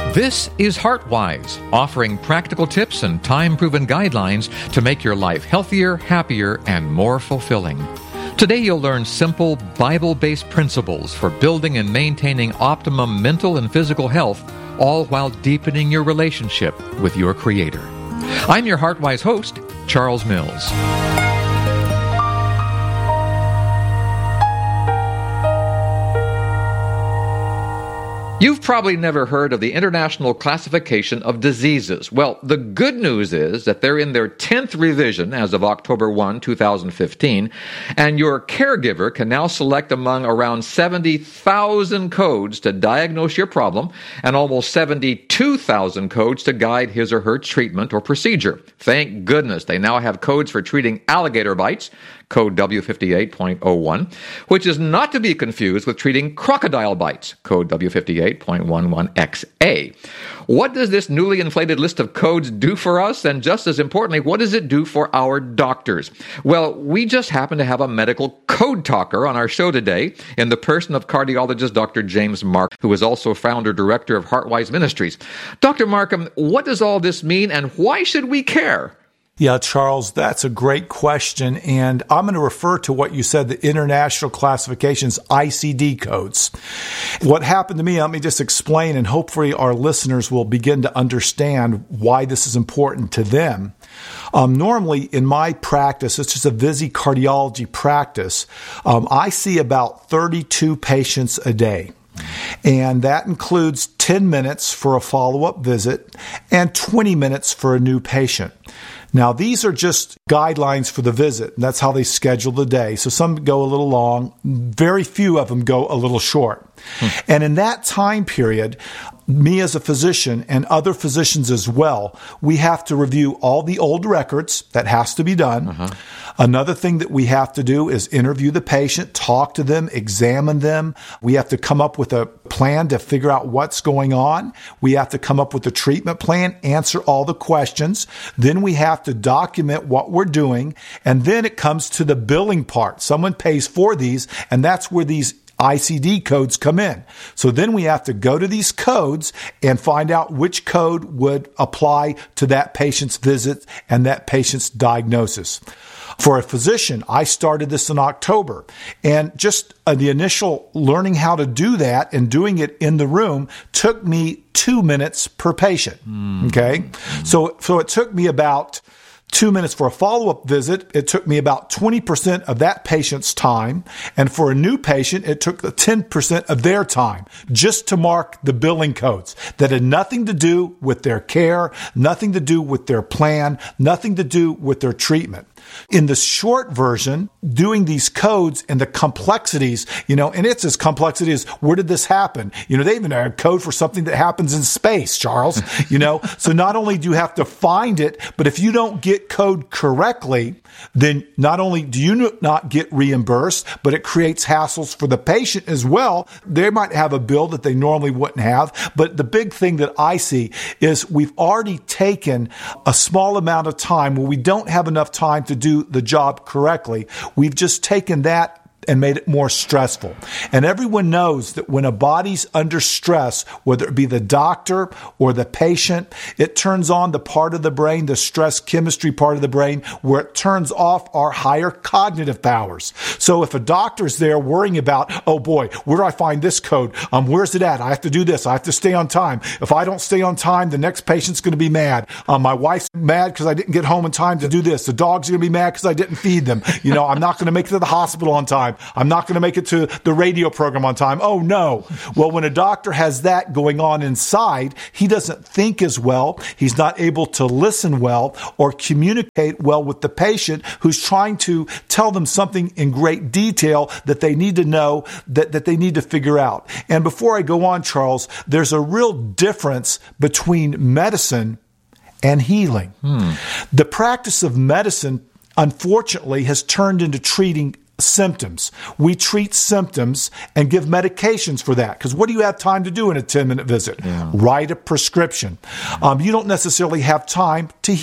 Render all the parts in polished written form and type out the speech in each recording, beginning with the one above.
This is HeartWise, offering practical tips and time-proven guidelines to make your life healthier, happier, and more fulfilling. Today you'll learn simple, Bible-based principles for building and maintaining optimum mental and physical health, all while deepening your relationship with your Creator. I'm your HeartWise host, Charles Mills. You've probably never heard of the International Classification of Diseases. Well, the good news is that they're in their 10th revision as of October 1, 2015, and your caregiver can now select among around 70,000 codes to diagnose your problem and almost 72,000 codes to guide his or her treatment or procedure. Thank goodness they now have codes for treating alligator bites, code W58.01, which is not to be confused with treating crocodile bites, code W58.11XA. What does this newly inflated list of codes do for us? And just as importantly, what does it do for our doctors? Well, we just happen to have a medical code talker on our show today in the person of cardiologist Dr. James Marcum, who is also founder-director of HeartWise Ministries. Dr. Marcum, what does all this mean and why should we care? Yeah, Charles, that's a great question. And I'm going to refer to what you said, the International Classifications, ICD codes. What happened to me, let me just explain, and hopefully our listeners will begin to understand why this is important to them. Normally, in my practice, it's just a busy cardiology practice. I see about 32 patients a day. And that includes 10 minutes for a follow-up visit and 20 minutes for a new patient. Now, these are just guidelines for the visit. That's how they schedule the day. So some go a little long. Very few of them go a little short. And in that time period, me as a physician and other physicians as well, we have to review all the old records. That has to be done. Another thing that we have to do is interview the patient, talk to them, examine them. We have to come up with a plan to figure out what's going on. We have to come up with a treatment plan, answer all the questions. Then we have to document what we're doing. And then it comes to the billing part. Someone pays for these, and that's where these ICD codes come in. So then we have to go to these codes and find out which code would apply to that patient's visit and that patient's diagnosis. For a physician, I started this in October, and just the initial learning how to do that and doing it in the room took me 2 minutes per patient. Okay? So it took me about 2 minutes for a follow-up visit. It took me about 20% of that patient's time. And for a new patient, it took 10% of their time just to mark the billing codes that had nothing to do with their care, nothing to do with their plan, nothing to do with their treatment. In the short version, doing these codes and the complexities, and it's as complexity as where did this happen? They even have a code for something that happens in space, Charles, So not only do you have to find it, but if you don't get code correctly, then not only do you not get reimbursed, but it creates hassles for the patient as well. They might have a bill that they normally wouldn't have. But the big thing that I see is we've already taken a small amount of time where we don't have enough time to do the job correctly. We've just taken that and made it more stressful. And everyone knows that when a body's under stress, whether it be the doctor or the patient, it turns on the part of the brain, the stress chemistry part of the brain, where it turns off our higher cognitive powers. So if a doctor's there worrying about, oh boy, where do I find this code? Where's it at? I have to do this. I have to stay on time. If I don't stay on time, the next patient's going to be mad. My wife's mad because I didn't get home in time to do this. The dog's going to be mad because I didn't feed them. I'm not going to make it to the hospital on time. I'm not going to make it to the radio program on time. Oh, no. Well, when a doctor has that going on inside, he doesn't think as well. He's not able to listen well or communicate well with the patient who's trying to tell them something in great detail that they need to know, that they need to figure out. And before I go on, Charles, there's a real difference between medicine and healing. The practice of medicine, unfortunately, has turned into treating symptoms. We treat symptoms and give medications for that. Because what do you have time to do in a 10-minute visit? Write a prescription. You don't necessarily have time to heal.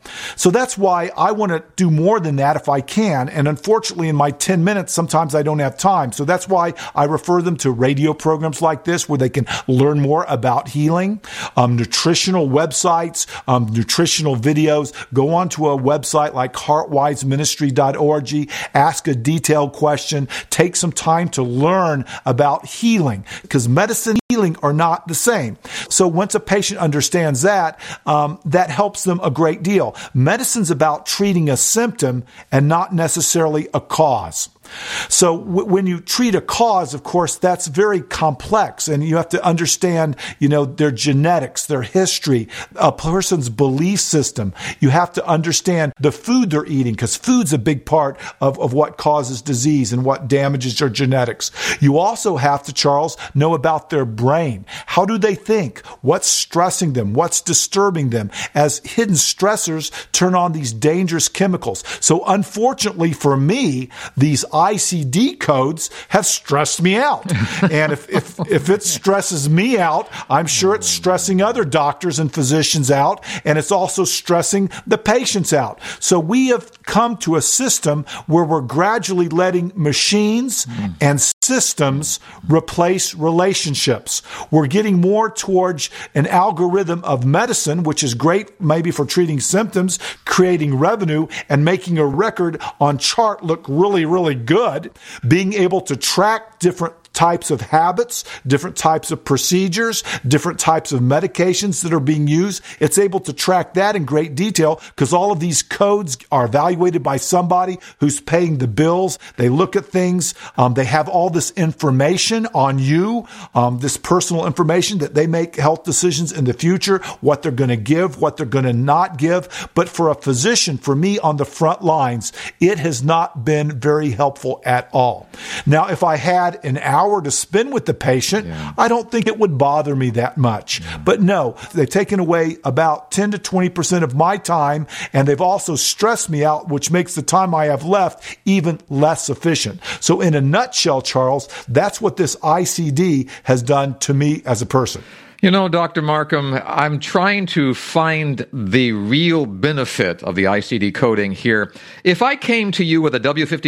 So that's why I want to do more than that if I can. And unfortunately, in my 10 minutes, sometimes I don't have time. So that's why I refer them to radio programs like this where they can learn more about healing, nutritional websites, nutritional videos. Go onto a website like heartwiseministry.org, ask a detailed question, take some time to learn about healing, because medicine and healing are not the same. So once a patient understands that, that helps them a great deal. Medicine's about treating a symptom and not necessarily a cause. So when you treat a cause, of course, that's very complex, and you have to understand, their genetics, their history, a person's belief system. You have to understand the food they're eating, because food's a big part of what causes disease and what damages their genetics. You also have to, Charles, know about their brain. How do they think? What's stressing them? What's disturbing them? As hidden stressors turn on these dangerous chemicals. So unfortunately for me, these ICD codes have stressed me out. And if it stresses me out, I'm sure it's stressing other doctors and physicians out, and it's also stressing the patients out. So we have come to a system where we're gradually letting machines and systems replace relationships. We're getting more towards an algorithm of medicine, which is great maybe for treating symptoms, creating revenue, and making a record on chart look really, really good, being able to track different types of habits, different types of procedures, different types of medications that are being used. It's able to track that in great detail because all of these codes are evaluated by somebody who's paying the bills. They look at things. They have all this information on you, this personal information that they make health decisions in the future, what they're going to give, what they're going to not give. But for a physician, for me on the front lines, it has not been very helpful at all. Now, if I had an hour to spend with the patient, I don't think it would bother me that much. But no, they've taken away about 10 to 20% of my time, and they've also stressed me out, which makes the time I have left even less efficient. So in a nutshell, Charles, that's what this ICD has done to me as a person. Dr. Markham, I'm trying to find the real benefit of the ICD coding here. If I came to you with a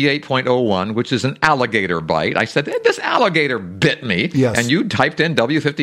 W58.01, which is an alligator bite, I said, this alligator bit me, and you typed in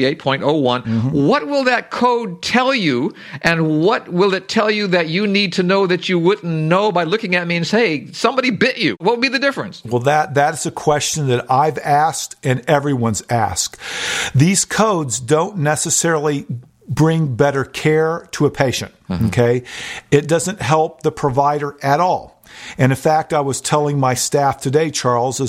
W58.01, what will that code tell you, and what will it tell you that you need to know that you wouldn't know by looking at me and say, hey, somebody bit you? What would be the difference? Well, that's a question that I've asked and everyone's asked. These codes don't necessarily bring better care to a patient, okay? It doesn't help the provider at all. And in fact, I was telling my staff today, Charles,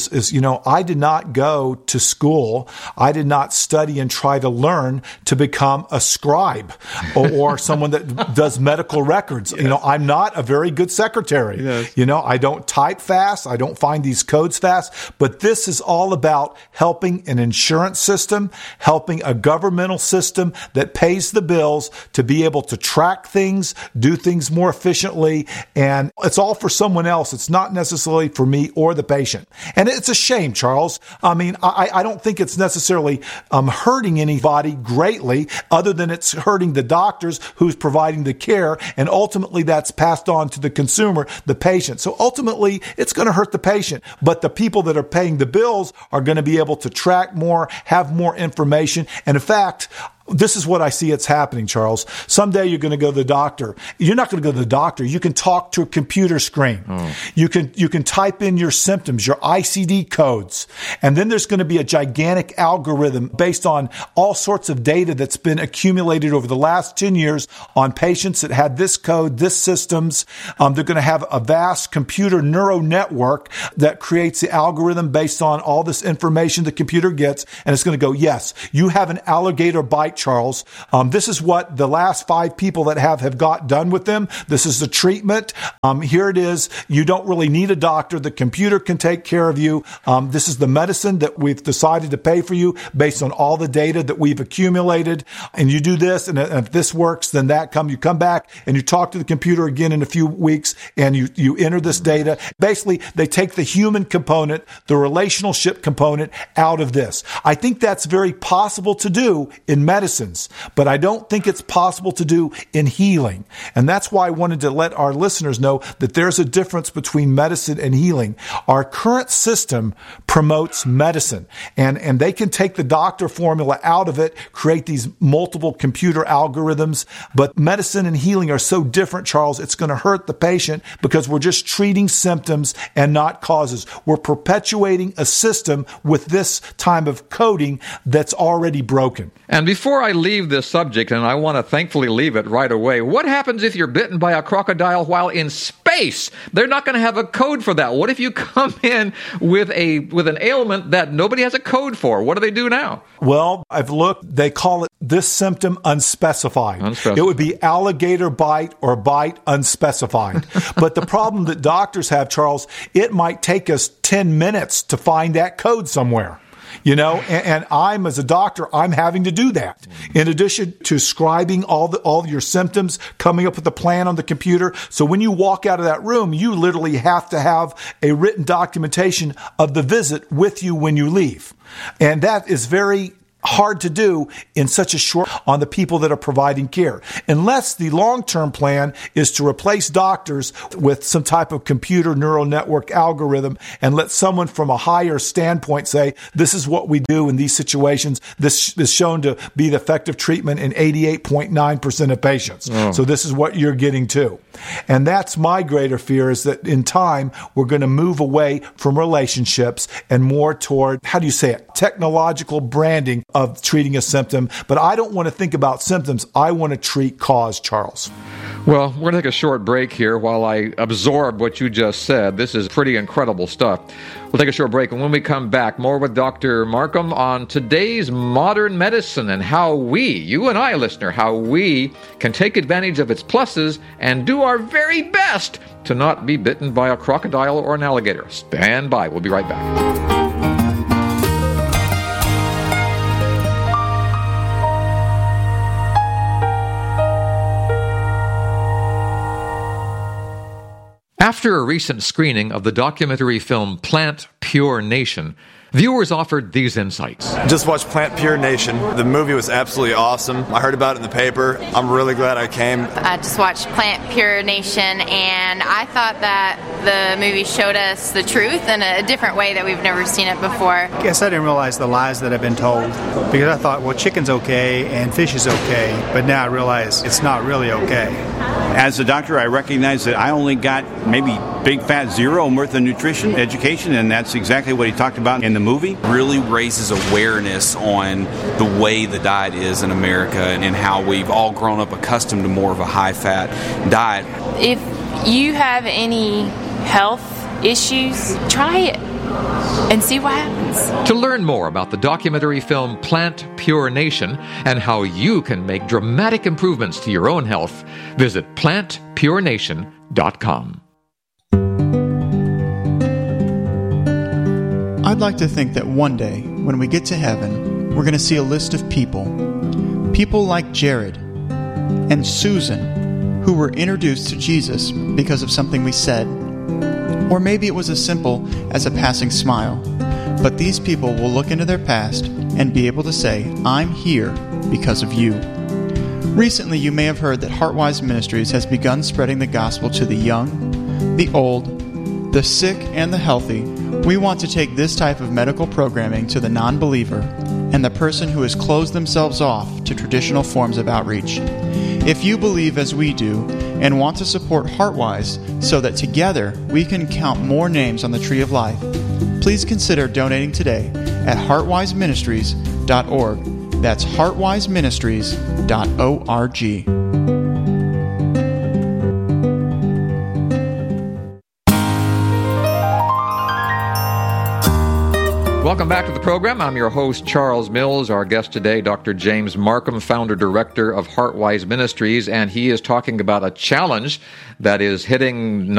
I did not go to school. I did not study and try to learn to become a scribe or someone that does medical records. Yes. I'm not a very good secretary. Yes. I don't type fast. I don't find these codes fast. But this is all about helping an insurance system, helping a governmental system that pays the bills to be able to track things, do things more efficiently. And it's all for someone else. It's not necessarily for me or the patient. And it's a shame, Charles. I mean, I don't think it's necessarily hurting anybody greatly, other than it's hurting the doctors who's providing the care. And ultimately, that's passed on to the consumer, the patient. So ultimately, it's going to hurt the patient. But the people that are paying the bills are going to be able to track more, have more information. And in fact, this is what I see it's happening, Charles. Someday you're going to go to the doctor. You're not going to go to the doctor. You can talk to a computer screen. You can type in your symptoms, your ICD codes. And then there's going to be a gigantic algorithm based on all sorts of data that's been accumulated over the last 10 years on patients that had this code, this systems. They're going to have a vast computer neural network that creates the algorithm based on all this information the computer gets. And it's going to go, yes, you have an alligator bite, Charles. This is what the last 5 people that have got done with them. This is the treatment. Here it is. You don't really need a doctor. The computer can take care of you. This is the medicine that we've decided to pay for you based on all the data that we've accumulated. And you do this, and if this works, then you come back and you talk to the computer again in a few weeks, and you enter this data. Basically, they take the human component, the relationship component out of this. I think that's very possible to do in medicine. medicines, but I don't think it's possible to do in healing. And that's why I wanted to let our listeners know that there's a difference between medicine and healing. Our current system promotes medicine, and they can take the doctor formula out of it, create these multiple computer algorithms, but medicine and healing are so different, Charles, it's going to hurt the patient because we're just treating symptoms and not causes. We're perpetuating a system with this time of coding that's already broken. And before I leave this subject, and I want to thankfully leave it right away, what happens if you're bitten by a crocodile while in space? They're not going to have a code for that. What if you come in with an ailment that nobody has a code for? What do they do now? Well, I've looked. They call it this symptom unspecified. It would be alligator bite or bite unspecified. But the problem that doctors have, Charles, it might take us 10 minutes to find that code somewhere. You know, and I'm, as a doctor, I'm having to do that. In addition to scribing all your symptoms, coming up with a plan on the computer. So when you walk out of that room, you literally have to have a written documentation of the visit with you when you leave. And that is very hard to do in such a short on the people that are providing care. Unless the long-term plan is to replace doctors with some type of computer neural network algorithm and let someone from a higher standpoint say, this is what we do in these situations. This is shown to be the effective treatment in 88.9% of patients. Oh. So this is what you're getting too. And that's my greater fear, is that in time, we're going to move away from relationships and more toward, how do you say it, technological branding of treating a symptom. But I don't want to think about symptoms. I want to treat cause, Charles. Well, we're going to take a short break here while I absorb what you just said. This is pretty incredible stuff. We'll take a short break, and when we come back, more with Dr. Marcum on today's modern medicine and how we, you and I, listener, how we can take advantage of its pluses and do our very best to not be bitten by a crocodile or an alligator. Stand by. We'll be right back. After a recent screening of the documentary film Plant Pure Nation, viewers offered these insights. Just watched Plant Pure Nation. The movie was absolutely awesome. I heard about it in the paper. I'm really glad I came. I just watched Plant Pure Nation, and I thought that the movie showed us the truth in a different way that we've never seen it before. I guess I didn't realize the lies that I've been told, because I thought, well, chicken's okay and fish is okay, but now I realize it's not really okay. As a doctor, I recognize that I only got maybe big fat zero worth of nutrition education, and that's exactly what he talked about in the movie. Really raises awareness on the way the diet is in America and how we've all grown up accustomed to more of a high-fat diet. If you have any health issues, try it and see what happens. To learn more about the documentary film Plant Pure Nation and how you can make dramatic improvements to your own health, visit plantpurenation.com. I'd like to think that one day, when we get to heaven, we're going to see a list of people like Jared and Susan, who were introduced to Jesus because of something we said. Or maybe it was as simple as a passing smile. But these people will look into their past and be able to say, I'm here because of you. Recently, you may have heard that Heartwise Ministries has begun spreading the gospel to the young, the old, the sick, and the healthy. We want to take this type of medical programming to the non-believer and the person who has closed themselves off to traditional forms of outreach. If you believe as we do and want to support Heartwise so that together we can count more names on the Tree of Life, please consider donating today at heartwiseministries.org. That's heartwiseministries.org. Welcome back to the program. I'm your host, Charles Mills. Our guest today, Dr. James Marcum, founder-director of Heartwise Ministries, and he is talking about a challenge that is hitting